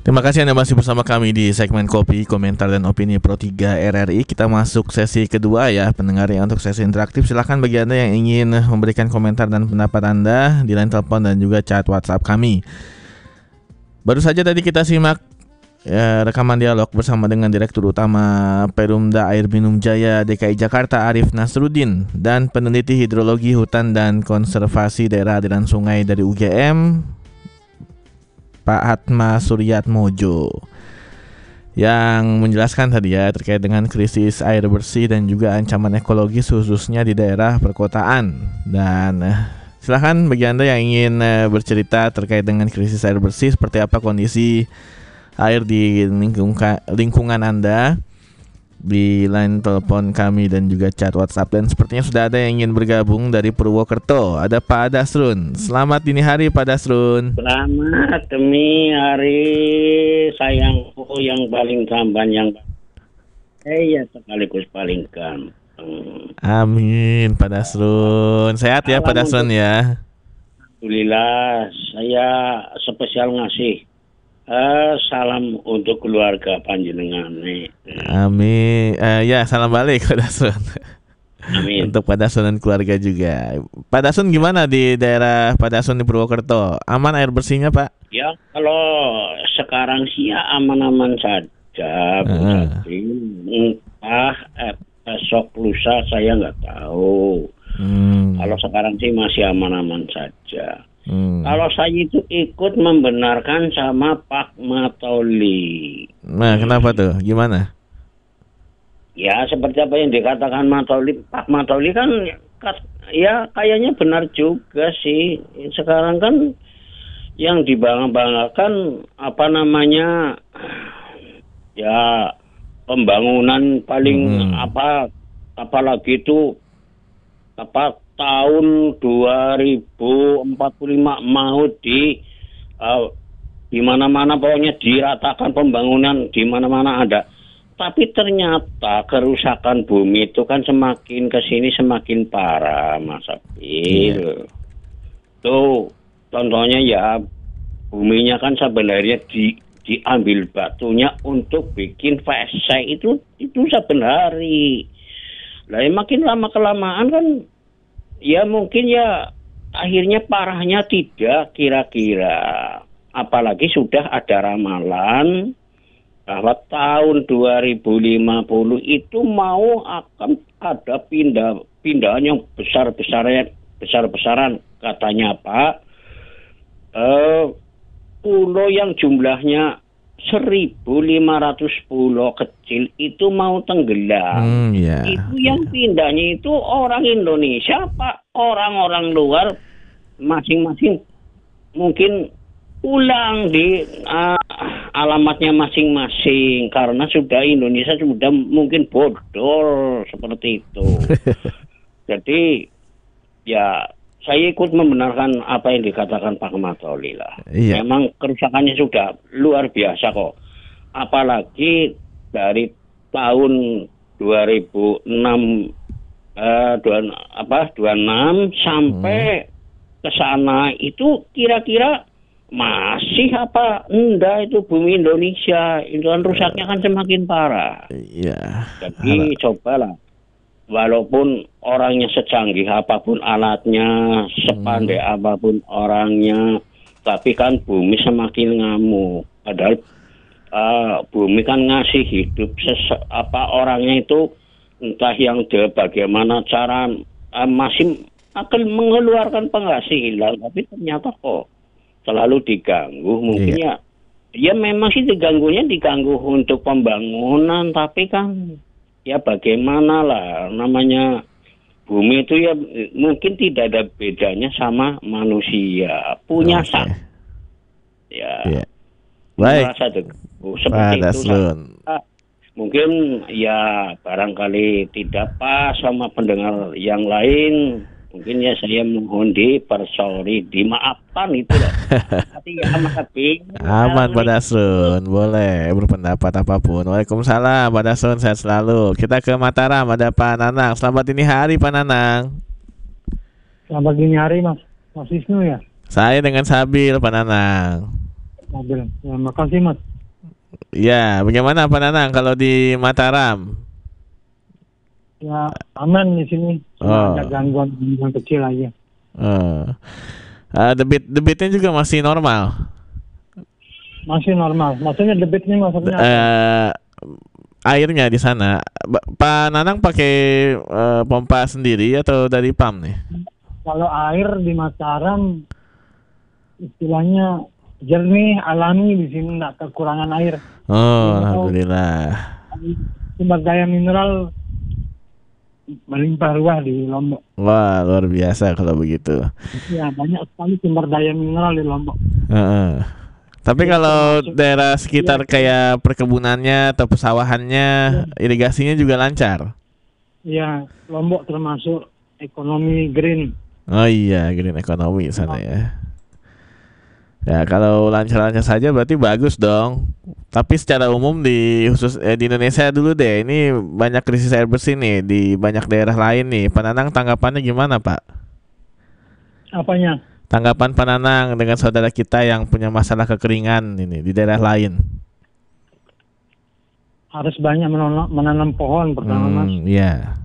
Terima kasih Anda masih bersama kami di segmen Kopi, Komentar dan Opini Pro 3 RRI. Kita masuk sesi kedua ya, pendengar ya. Untuk sesi interaktif, silakan bagi Anda yang ingin memberikan komentar dan pendapat Anda di line telepon dan juga chat WhatsApp kami. Baru saja tadi kita simak rekaman dialog bersama dengan Direktur Utama Perumda Air Minum Jaya DKI Jakarta Arif Nasruddin dan peneliti hidrologi hutan dan konservasi daerah aliran sungai dari UGM Pak Hatma Suryatmojo, yang menjelaskan tadi ya terkait dengan krisis air bersih dan juga ancaman ekologis khususnya di daerah perkotaan. Dan silakan bagi Anda yang ingin bercerita terkait dengan krisis air bersih, seperti apa kondisi air di lingkungan Anda, di line telepon kami dan juga chat WhatsApp. Dan sepertinya sudah ada yang ingin bergabung dari Purwokerto. Ada Pak Dasrun. Selamat dini hari Pak Dasrun. Selamat dini hari sayangku yang paling tampan, yang ya sekaligus paling ganteng. Amin Pak Dasrun. Sehat ya Pak Dasrun ya. Alhamdulillah, saya spesial ngasih salam untuk keluarga panjenengan. Amin. Ya, salam balik Pak Dasrun. Amin. Untuk Pak Dasrun dan keluarga juga. Pak Dasrun gimana di daerah Pak Dasrun di Purwokerto? Aman air bersihnya Pak? Ya, kalau sekarang sih ya aman-aman saja. Entah besok lusa saya nggak tahu. Kalau sekarang sih masih aman-aman saja. Kalau saya itu ikut membenarkan sama Pak Matoli. Nah, kenapa tuh? Gimana? Ya, seperti apa yang dikatakan Matoli. Pak Matoli kan ya kayaknya benar juga sih. Sekarang kan yang dibangga-banggakan apa namanya, ya pembangunan paling apalagi itu tahun 2045 mau di mana-mana, pokoknya diratakan pembangunan di mana-mana ada. Tapi ternyata kerusakan bumi itu kan semakin kesini semakin parah, Mas Abil. Tuh contohnya ya, buminya kan sebenarnya diambil batunya untuk bikin WC itu saben hari. Lah makin lama kelamaan kan ya mungkin ya akhirnya parahnya tidak kira-kira. Apalagi sudah ada ramalan bahwa tahun 2050 itu mau akan ada pindahan yang besar-besaran katanya Pak. Pulau yang jumlahnya 1.500 pulau kecil itu mau tenggelam. Itu yang pindahnya itu orang Indonesia Pak, orang-orang luar masing-masing mungkin pulang di alamatnya masing-masing karena sudah Indonesia sudah mungkin bodor seperti itu. Jadi ya saya ikut membenarkan apa yang dikatakan Pak Matoli lah. Iya. Memang kerusakannya sudah luar biasa kok. Apalagi dari tahun 2026 sampai ke sana itu kira-kira masih apa enggak itu bumi Indonesia itu kan rusaknya kan semakin parah. Iya. Jadi cobalah. Walaupun orangnya secanggih apapun alatnya, sepandai apapun orangnya, tapi kan bumi semakin ngamuk. Padahal bumi kan ngasih hidup orangnya itu entah yang bagaimana cara masih akan mengeluarkan penghasilan, tapi ternyata kok selalu diganggu. Mungkin ya memang sih diganggu untuk pembangunan, tapi kan ya bagaimana lah namanya bumi itu ya mungkin tidak ada bedanya sama manusia, punya sak. Ya. Baik. Seperti itu. Mungkin ya barangkali tidak pas sama pendengar yang lain. Mungkin ya saya mohon dimaafkan itu loh. Tapi ya aman Pak Dasrun, boleh berpendapat apapun. Waalaikumsalam Pak Dasrun, sehat selalu. Kita ke Mataram, ada Pak Nanang. Selamat dini hari Pak Nanang. Selamat dini hari Mas Wisnu ya. Saya dengan Sabil Pak Nanang. Sabil, ya, makasih Mas. Ya, bagaimana Pak Nanang kalau di Mataram? Ya aman di sini. Cuma ada Oh, gangguan kecil aja. eh. Debitnya juga masih normal. Masih normal. Maksudnya debitnya maksudnya apa? Eh, Airnya di sana, Pak Nanang pakai pompa sendiri atau dari pam nih? Kalau air di Mataram istilahnya jernih, alami, di sini nggak kekurangan air. Oh, Mineral, alhamdulillah. sumber daya mineral melimpah ruah di Lombok. Wah, luar biasa kalau begitu. Ya, banyak sekali sumber daya mineral di Lombok. Heeh. Tapi Ya, kalau termasuk daerah sekitar ya, kayak perkebunannya atau pesawahannya, ya, irigasinya juga lancar. ya, Lombok termasuk ekonomi green. Oh iya, green economy sana Nah, ya. Ya kalau lancar-lancar saja berarti bagus dong. Tapi secara umum di Indonesia dulu deh, ini banyak krisis air bersih nih di banyak daerah lain nih. Pananang tanggapannya gimana Pak? apanya? Tanggapan Pananang dengan saudara kita yang punya masalah kekeringan ini di daerah lain. Harus banyak menanam pohon pertama, Mas. Iya.